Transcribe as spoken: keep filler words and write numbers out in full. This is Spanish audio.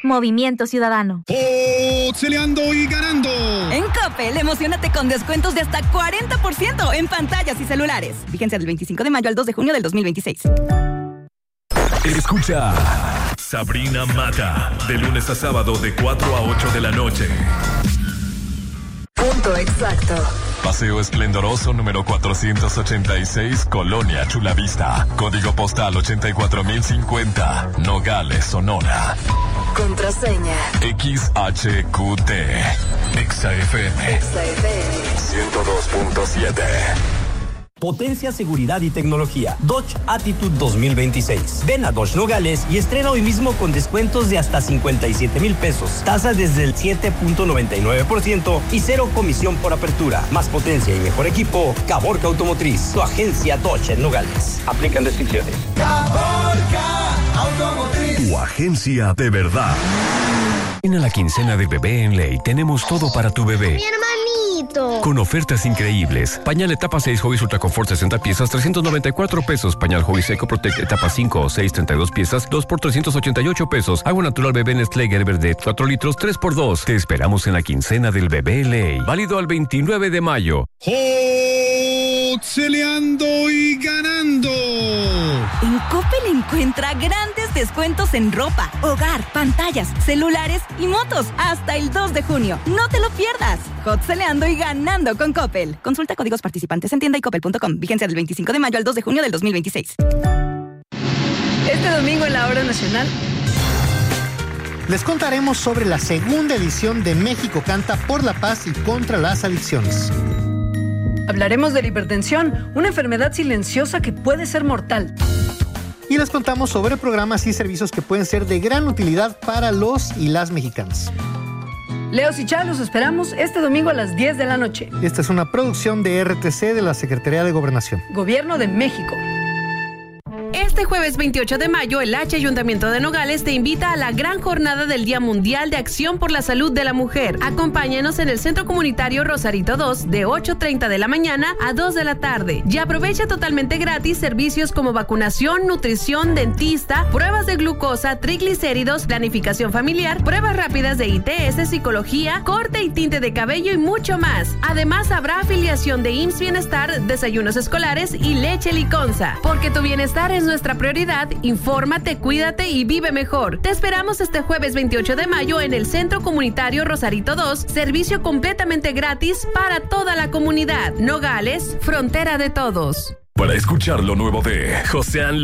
Movimiento Ciudadano. ¡Peleando y ganando! En Coppel, emocionate con descuentos de hasta cuarenta por ciento en pantallas y celulares. Vigencia del veinticinco de mayo al dos de junio del dos mil veintiséis. Escucha Sabrina Mata, de lunes a sábado de cuatro a ocho de la noche. Punto exacto. Paseo Esplendoroso número cuatrocientos ochenta y seis, Colonia Chulavista. Código postal ochenta y cuatro mil cincuenta, Nogales, Sonora. Contraseña X H Q T. Exa F M. Exa F M ciento dos punto siete. Potencia, seguridad y tecnología. Dodge Attitude dos mil veintiséis. Ven a Dodge Nogales y estrena hoy mismo con descuentos de hasta cincuenta y siete mil pesos. Tasa desde el siete punto noventa y nueve por ciento y cero comisión por apertura. Más potencia y mejor equipo. Caborca Automotriz, tu agencia Dodge en Nogales. Aplican restricciones. Caborca Automotriz. Tu agencia de verdad. En la quincena de Bebé en Ley tenemos todo para tu bebé. Mi hermanito. Con ofertas increíbles. Pañal etapa seis Hobbies Ultra Confort sesenta piezas, trescientos noventa y cuatro pesos. Pañal Hobbies Eco Protect etapa cinco o seis, treinta y dos piezas, dos por trescientos ochenta y ocho pesos. Agua natural bebé Nestlé Gerber de cuatro litros, tres por dos. Te esperamos en la quincena del Bebé en Ley. Válido al veintinueve de mayo. ¡Peleando y ganando! En Coppel encuentra grandes descuentos en ropa, hogar, pantallas, celulares y motos hasta el dos de junio. No te lo pierdas. Hot-celeando y ganando con Coppel. Consulta códigos participantes en tienda y coppel punto com. Vigencia del veinticinco de mayo al dos de junio del dos mil veintiséis. Este domingo en la Hora Nacional les contaremos sobre la segunda edición de México Canta por la Paz y contra las adicciones. Hablaremos de la hipertensión, una enfermedad silenciosa que puede ser mortal. Y les contamos sobre programas y servicios que pueden ser de gran utilidad para los y las mexicanas. Leos y Chá, los esperamos este domingo a las diez de la noche. Esta es una producción de R T C de la Secretaría de Gobernación. Gobierno de México. Este jueves veintiocho de mayo, el H Ayuntamiento de Nogales te invita a la gran jornada del Día Mundial de Acción por la Salud de la Mujer. Acompáñanos en el Centro Comunitario Rosarito dos de ocho treinta de la mañana a dos de la tarde. Y aprovecha totalmente gratis servicios como vacunación, nutrición, dentista, pruebas de glucosa, triglicéridos, planificación familiar, pruebas rápidas de I T S, psicología, corte y tinte de cabello y mucho más. Además, habrá afiliación de I M S S Bienestar, desayunos escolares y leche Liconza. Porque tu bienestar es nuestra prioridad, infórmate, cuídate y vive mejor. Te esperamos este jueves veintiocho de mayo en el Centro Comunitario Rosarito dos, servicio completamente gratis para toda la comunidad. Nogales, frontera de todos. Para escuchar lo nuevo de José